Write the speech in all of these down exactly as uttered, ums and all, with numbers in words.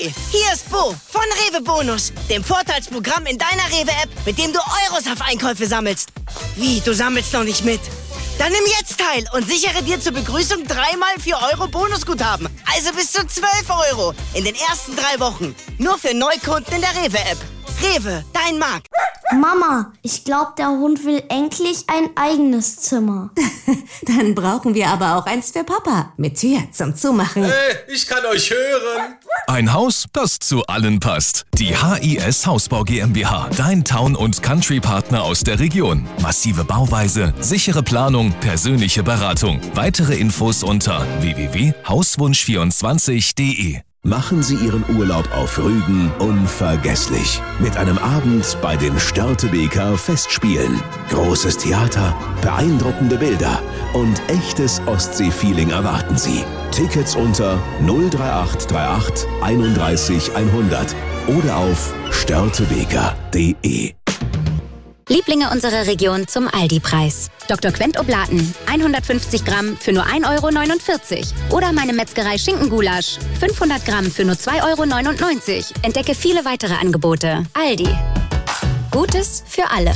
Hi, hier ist Bo von Rewe Bonus, dem Vorteilsprogramm in deiner Rewe-App, mit dem du Euros auf Einkäufe sammelst. Wie, du sammelst noch nicht mit? Dann nimm jetzt teil und sichere dir zur Begrüßung dreimal vier Euro Bonusguthaben. Also bis zu zwölf Euro in den ersten drei Wochen. Nur für Neukunden in der Rewe-App. Rewe, dein Markt. Mama, ich glaube, der Hund will endlich ein eigenes Zimmer. Dann brauchen wir aber auch eins für Papa. Mit Tür zum Zumachen. Hey, ich kann euch hören. Ein Haus, das zu allen passt. Die H I S Hausbau GmbH. Dein Town- und Country-Partner aus der Region. Massive Bauweise, sichere Planung, persönliche Beratung. Weitere Infos unter w w w punkt hauswunsch vierundzwanzig punkt de. Machen Sie Ihren Urlaub auf Rügen unvergesslich. Mit einem Abend bei den Störtebeker Festspielen. Großes Theater, beeindruckende Bilder und echtes Ostsee-Feeling erwarten Sie. Tickets unter null drei acht drei acht einunddreißig hundert oder auf störtebeker punkt de. Lieblinge unserer Region zum Aldi-Preis. Doktor Quent Oblaten, hundertfünfzig Gramm für nur ein Euro neunundvierzig. Oder meine Metzgerei Schinkengulasch, fünfhundert Gramm für nur zwei Euro neunundneunzig. Entdecke viele weitere Angebote. Aldi. Gutes für alle.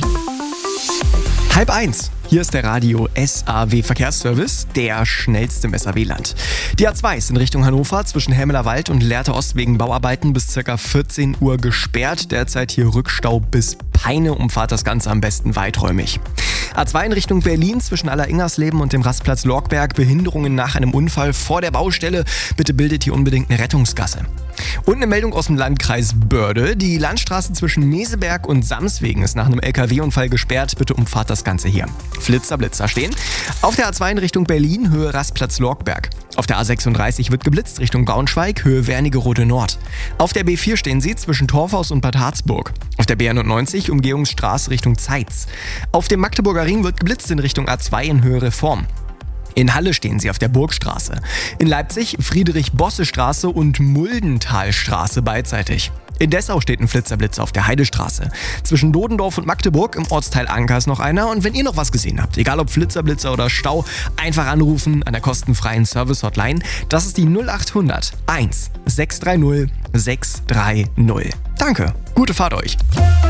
Halb eins. Hier ist der Radio S A W Verkehrsservice, der schnellste im S A W-Land. Die A zwei ist in Richtung Hannover zwischen Helmeler Wald und Lehrte Ost wegen Bauarbeiten bis ca. vierzehn Uhr gesperrt. Derzeit hier Rückstau bis Peine, umfahrt das Ganze am besten weiträumig. A zwei in Richtung Berlin zwischen Aller-Ingersleben und dem Rastplatz Lorkberg. Behinderungen nach einem Unfall vor der Baustelle. Bitte bildet hier unbedingt eine Rettungsgasse. Und eine Meldung aus dem Landkreis Börde. Die Landstraße zwischen Meseberg und Samswegen ist nach einem L K W-Unfall gesperrt. Bitte umfahrt das Ganze hier. Flitzer, Blitzer stehen. Auf der A zwei in Richtung Berlin, Höhe Rastplatz Lorkberg. Auf der A sechsunddreißig wird geblitzt Richtung Braunschweig, Höhe Wernigerode Nord. Auf der B vier stehen Sie zwischen Torfhaus und Bad Harzburg. Auf der B einundneunzig Umgehungsstraße Richtung Zeitz. Auf dem Magdeburger Ring wird geblitzt in Richtung A zwei in Höhe Reform. In Halle stehen Sie auf der Burgstraße. In Leipzig Friedrich-Bosse-Straße und Muldenthalstraße beidseitig. In Dessau steht ein Flitzerblitz auf der Heidestraße. Zwischen Dodendorf und Magdeburg im Ortsteil Anker ist noch einer. Und wenn ihr noch was gesehen habt, egal ob Flitzerblitzer oder Stau, einfach anrufen an der kostenfreien Service-Hotline. Das ist die null achthundert eins sechs drei null sechs drei null. Danke, gute Fahrt euch.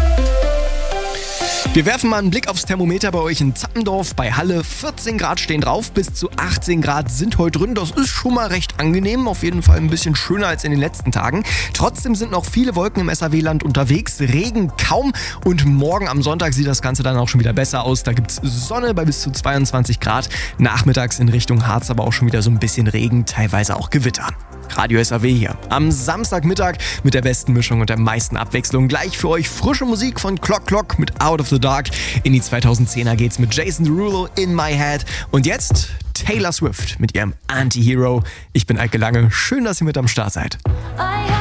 Wir werfen mal einen Blick aufs Thermometer bei euch in Zappendorf. Bei Halle vierzehn Grad stehen drauf, bis zu achtzehn Grad sind heute drin. Das ist schon mal recht angenehm, auf jeden Fall ein bisschen schöner als in den letzten Tagen. Trotzdem sind noch viele Wolken im S A W-Land unterwegs, Regen kaum und morgen am Sonntag sieht das Ganze dann auch schon wieder besser aus. Da gibt es Sonne bei bis zu zweiundzwanzig Grad, nachmittags in Richtung Harz aber auch schon wieder so ein bisschen Regen, teilweise auch Gewitter. Radio S A W hier am Samstagmittag mit der besten Mischung und der meisten Abwechslung. Gleich für euch frische Musik von Clock Clock mit Out of the Dark. In die zweitausendzehner geht's mit Jason Derulo, In My Head. Und jetzt Taylor Swift mit ihrem Anti-Hero. Ich bin Eike Lange. Schön, dass ihr mit am Start seid.